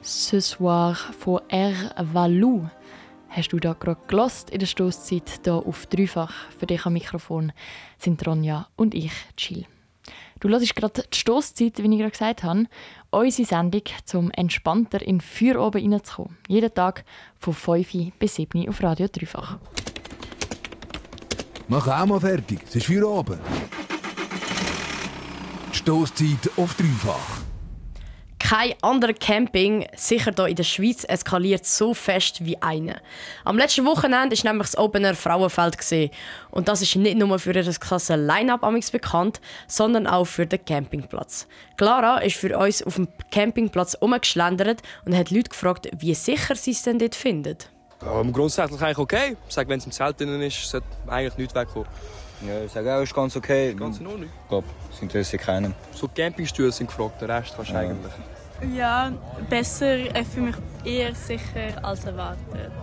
Ce soir von R. Valou hast du da gerade gelost in der Stosszeit hier auf Dreifach. Für dich am Mikrofon sind Ronja und ich, Jill. Du hörst gerade die Stosszeit, wie ich gerade gesagt habe, unsere Sendung, um entspannter in Feuer oben reinzukommen. Jeden Tag von 5 bis 7 auf Radio Dreifach. Mach auch mal fertig, es ist Feuer oben. Die Stosszeit auf Dreifach. Kein anderer Camping, sicher hier in der Schweiz, eskaliert so fest wie eine. Am letzten Wochenende war nämlich das Open Air Frauenfeld. Und das ist nicht nur für ihr klasse Line-Up bekannt, sondern auch für den Campingplatz. Clara ist für uns auf dem Campingplatz herumgeschlendert und hat Leute gefragt, wie sicher sie es denn dort finden. Grundsätzlich eigentlich okay. Ich sage, wenn es im Zelt drin ist, sollte eigentlich nichts wegkommen. Ja, ich sage auch, ist ganz okay. Ist ganz in Ordnung. Ich glaube, es interessiert keinen. So Campingstühle sind gefragt, den Rest kannst du eigentlich. Ja, besser. Ich fühle mich eher sicher als erwartet.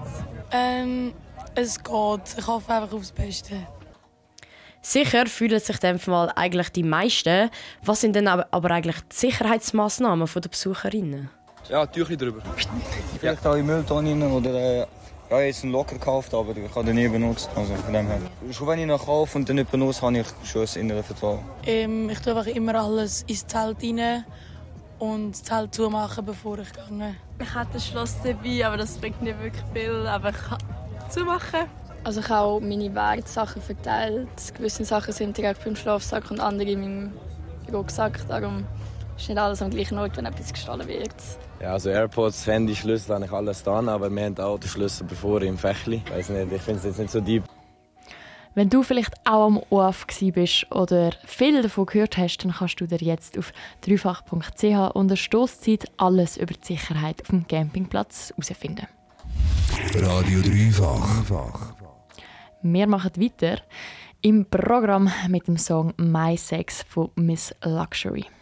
Es geht. Ich hoffe einfach aufs Beste. Sicher fühlen sich in dem Fall eigentlich die meisten. Was sind denn aber eigentlich die Sicherheitsmaßnahmen der Besucherinnen? Ja, Tüchli drüber. Vielleicht auch in Mülltonnen oder ja, jetzt einen Locker gekauft, aber ich habe den nie benutzt. Also von dem her. Schon wenn ich ihn kaufe und den nicht benutze, habe ich schon ein inneres Vertrauen. Ich tue einfach immer alles ins Zelt rein und das Zelt zumachen, bevor ich gehe. Ich hatte ein Schloss dabei, aber das bringt nicht wirklich viel. Aber ich kann zumachen. Also ich habe auch meine Wertsachen verteilt. Gewisse Sachen sind direkt beim Schlafsack und andere in meinem Rucksack. Darum ist nicht alles am gleichen Ort, wenn etwas gestohlen wird. Ja, also AirPods, Handy, Schlüssel habe ich alles da, aber wir haben auch den Schlüssel bevor im Fächli. Ich weiss nicht, ich finde es jetzt nicht so deep. Wenn du vielleicht auch am ORF bist oder viel davon gehört hast, dann kannst du dir jetzt auf dreifach.ch unter Stosszeit alles über die Sicherheit auf dem Campingplatz herausfinden. Radio Dreifach. Wir machen weiter im Programm mit dem Song «My Sex» von Miss Luxury.